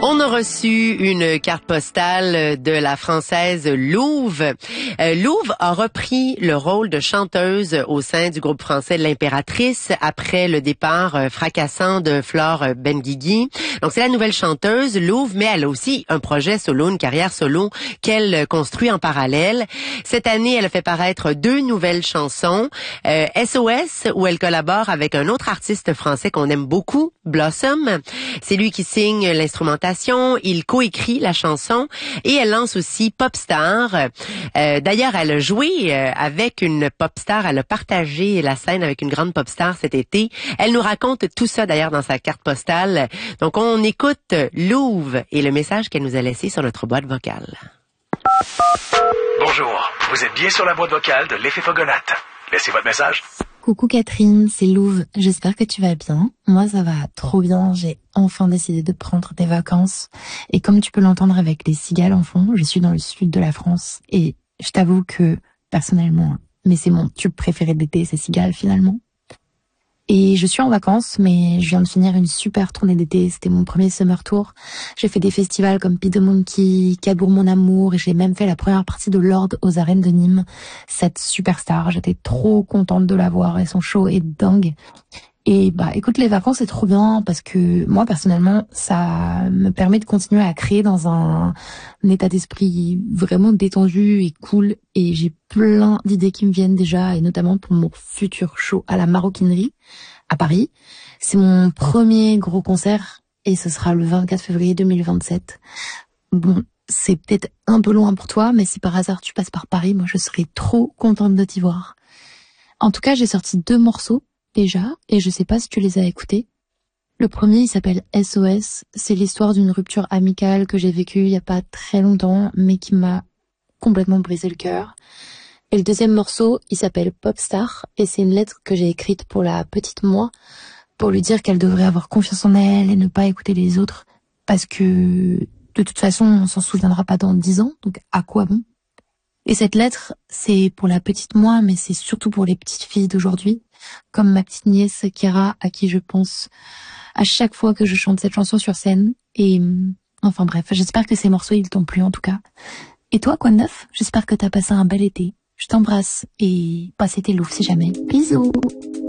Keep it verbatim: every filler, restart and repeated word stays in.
On a reçu une carte postale de la Française Louve. Euh, Louve a repris le rôle de chanteuse au sein du groupe français L'Impératrice après le départ euh, fracassant de Flore Benguigui. Donc c'est la nouvelle chanteuse Louve, mais elle a aussi un projet solo, une carrière solo qu'elle construit en parallèle. Cette année, elle a fait paraître deux nouvelles chansons. Euh, S O S, où elle collabore avec un autre artiste français qu'on aime beaucoup, Blossom. C'est lui qui signe l'instrumentation. Il coécrit la chanson et elle lance aussi Popstar. Euh, d'ailleurs, elle a joué euh, avec une popstar. Elle a partagé la scène avec une grande popstar cet été. Elle nous raconte tout ça d'ailleurs dans sa carte postale. Donc, on écoute Louve et le message qu'elle nous a laissé sur notre boîte vocale. Bonjour, vous êtes bien sur la boîte vocale de l'Effet Fogonate. Laissez votre message. Coucou Catherine, c'est Louve. J'espère que tu vas bien. Moi, ça va trop bien. J'ai enfin décidé de prendre des vacances. Et comme tu peux l'entendre avec les cigales en fond, je suis dans le sud de la France. Et je t'avoue que, personnellement, mais c'est mon tube préféré de l'été, ces cigales finalement. Et je suis en vacances, mais je viens de finir une super tournée d'été. C'était mon premier summer tour. J'ai fait des festivals comme Pied de Monkey, Cabourg Mon Amour, et j'ai même fait la première partie de Lord aux arènes de Nîmes. Cette superstar, j'étais trop contente de la voir et son show est dingue. Et bah écoute, les vacances c'est trop bien parce que moi personnellement ça me permet de continuer à créer dans un, un état d'esprit vraiment détendu et cool, et j'ai plein d'idées qui me viennent déjà, et notamment pour mon futur show à la Maroquinerie à Paris. C'est mon premier gros concert et ce sera le vingt-quatre février deux mille vingt-sept. Bon, c'est peut-être un peu loin pour toi, mais si par hasard tu passes par Paris, moi je serais trop contente de t'y voir. En tout cas, j'ai sorti deux morceaux déjà, et je sais pas si tu les as écoutés. Le premier, il s'appelle S O S. C'est l'histoire d'une rupture amicale que j'ai vécue il y a pas très longtemps, mais qui m'a complètement brisé le cœur. Et le deuxième morceau, il s'appelle Popstar, et c'est une lettre que j'ai écrite pour la petite moi, pour lui dire qu'elle devrait avoir confiance en elle et ne pas écouter les autres, parce que de toute façon, on s'en souviendra pas dans dix ans, donc à quoi bon? Et cette lettre, c'est pour la petite moi, mais c'est surtout pour les petites filles d'aujourd'hui, comme ma petite nièce Kira, à qui je pense à chaque fois que je chante cette chanson sur scène. Et enfin bref, j'espère que ces morceaux, ils t'ont plu en tout cas. Et toi, quoi de neuf? J'espère que t'as passé un bel été. Je t'embrasse et passe tes loups si jamais. Bisous.